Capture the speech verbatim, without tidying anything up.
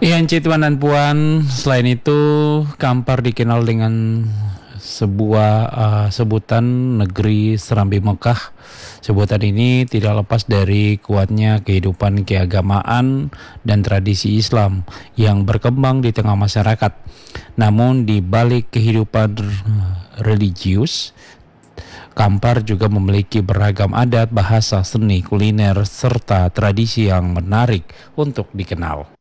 Iya, Ci, Tuan dan Puan. Selain itu, Kampar dikenal dengan sebuah uh, sebutan negeri Serambi Mekah. Sebutan ini tidak lepas dari kuatnya kehidupan keagamaan dan tradisi Islam yang berkembang di tengah masyarakat. Namun di balik kehidupan religius, Kampar juga memiliki beragam adat, bahasa, seni, kuliner, serta tradisi yang menarik untuk dikenal.